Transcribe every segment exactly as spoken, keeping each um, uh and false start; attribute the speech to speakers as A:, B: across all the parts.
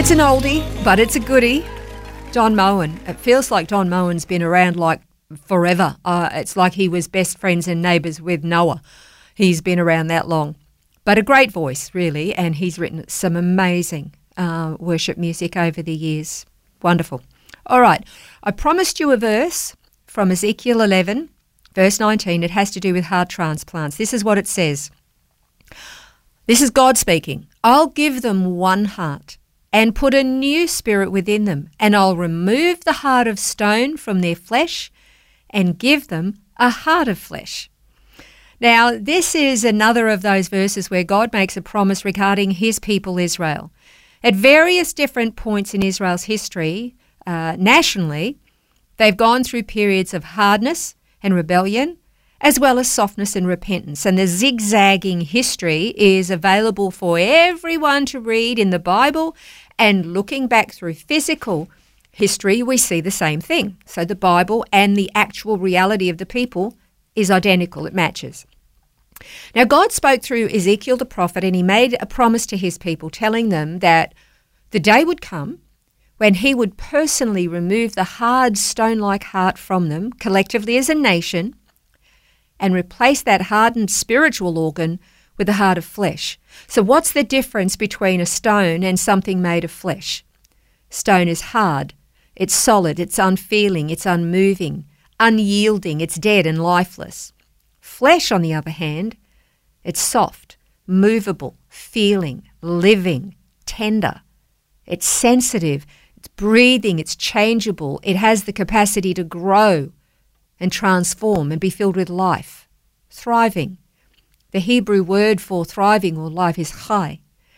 A: It's an oldie, but it's a goodie. Don Moen. It feels like Don Moen's been around like forever. Uh, it's like he was best friends and neighbours with Noah. He's been around that long. But a great voice, really, and he's written some amazing uh, worship music over the years. Wonderful. All right, I promised you a verse from Ezekiel eleven, verse nineteen. It has to do with heart transplants. This is what it says. This is God speaking. I'll give them one heart and put a new spirit within them, and I'll remove the heart of stone from their flesh and give them a heart of flesh. Now, this is another of those verses where God makes a promise regarding his people Israel. At various different points in Israel's history, uh, nationally, they've gone through periods of hardness and rebellion, as well as softness and repentance. And the zigzagging history is available for everyone to read in the Bible. And looking back through physical history, we see the same thing. So the Bible and the actual reality of the people is identical. It matches. Now, God spoke through Ezekiel the prophet, and he made a promise to his people, telling them that the day would come when he would personally remove the hard stone-like heart from them, collectively as a nation, and replace that hardened spiritual organ with a heart of flesh. So what's the difference between a stone and something made of flesh? Stone is hard, it's solid, it's unfeeling, it's unmoving, unyielding, it's dead and lifeless. Flesh, on the other hand, it's soft, movable, feeling, living, tender. It's sensitive, it's breathing, it's changeable. It has the capacity to grow and transform and be filled with life, thriving. The Hebrew word for thriving or life is chai.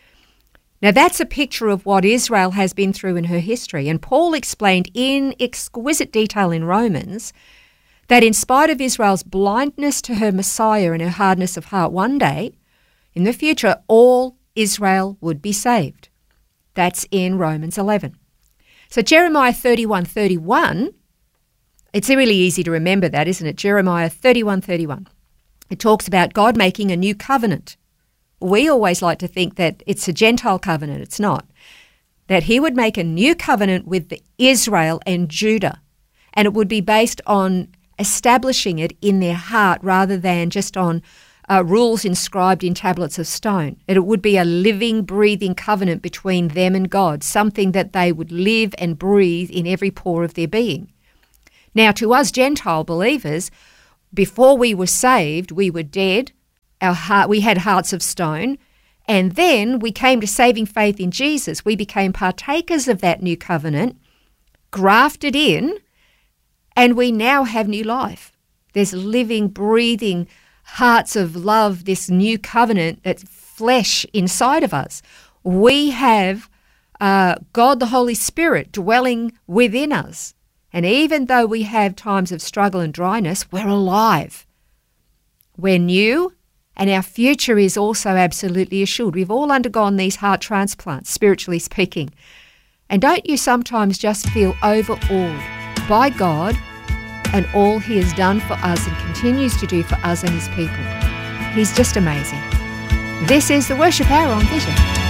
A: Now that's a picture of what Israel has been through in her history. And Paul explained in exquisite detail in Romans that in spite of Israel's blindness to her Messiah and her hardness of heart, one day, in the future, all Israel would be saved. That's in Romans eleven. So Jeremiah thirty-one thirty-one, it's really easy to remember that, isn't it? Jeremiah thirty-one thirty-one. It talks about God making a new covenant. We always like to think that it's a Gentile covenant. It's not. That he would make a new covenant with the Israel and Judah, and it would be based on establishing it in their heart rather than just on uh, rules inscribed in tablets of stone. And it would be a living, breathing covenant between them and God, something that they would live and breathe in every pore of their being. Now, to us Gentile believers, before we were saved, we were dead. Our heart, we had hearts of stone. And then we came to saving faith in Jesus. We became partakers of that new covenant, grafted in, and we now have new life. There's living, breathing hearts of love, this new covenant that's flesh inside of us. We have uh, God the Holy Spirit dwelling within us. And even though we have times of struggle and dryness, we're alive. We're new, and our future is also absolutely assured. We've all undergone these heart transplants, spiritually speaking. And don't you sometimes just feel overawed by God and all he has done for us and continues to do for us and his people? He's just amazing. This is the Worship Hour on Vision.